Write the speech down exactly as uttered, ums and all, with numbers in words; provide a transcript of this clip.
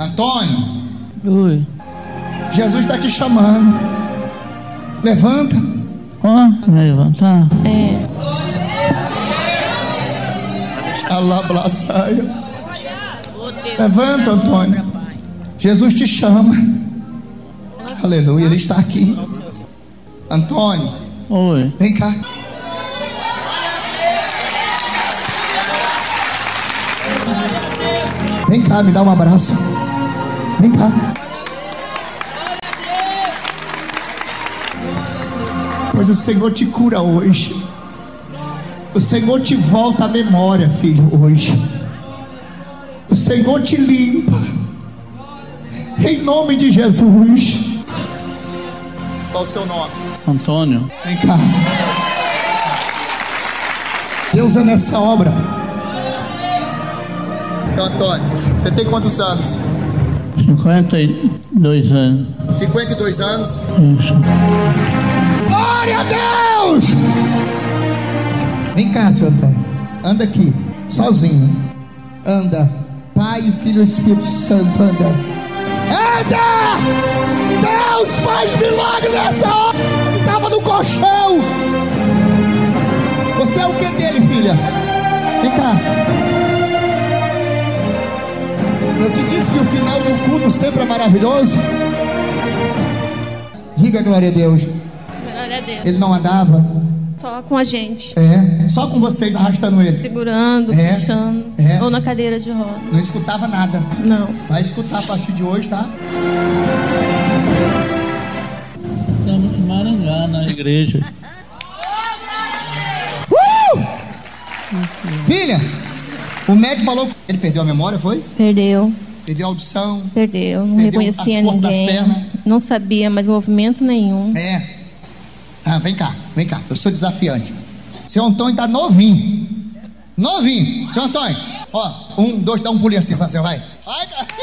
Antônio. Oi. Jesus está te chamando. Levanta. Ó, oh, levantar? É. Alablaçaia. Levanta, Antônio. Jesus te chama. Aleluia, ele está aqui. Antônio. Oi. Vem cá. Vem cá, me dá um abraço. Vem cá. Pois o Senhor te cura hoje. O Senhor te volta à memória, filho, hoje. O Senhor te limpa. Em nome de Jesus. Qual o seu nome? Antônio. Vem cá. Deus é nessa obra. Então, Antônio, você tem quantos anos? cinquenta e dois anos. cinquenta e dois anos. Isso. Glória a Deus! Vem cá, seu Antônio. Anda aqui, sozinho. Anda. Pai, Filho e Espírito Santo, anda. Anda! Deus faz milagre nessa hora. Estava no colchão. Você é o que dele, filha? Vem cá. Eu te disse que o final do culto sempre é maravilhoso. Diga glória a Deus. Glória a Deus. Ele não andava? Só com a gente. É, só com vocês arrastando ele. Segurando, É, puxando. é. Ou na cadeira de roda. Não escutava nada. Não. Vai escutar a partir de hoje, tá? Estamos em Maringá, na igreja. Uh! Filha, o médico falou que ele perdeu a memória, foi? Perdeu. Perdeu a audição. Perdeu. Não Perdeu reconhecia as forças das ninguém. pernas. Não sabia mais movimento nenhum. É. Ah, vem cá, vem cá. Eu sou desafiante. Seu Antônio tá novinho. Novinho. Seu Antônio, ó, um, dois, dá um pulinho assim, você vai. Vai, cara.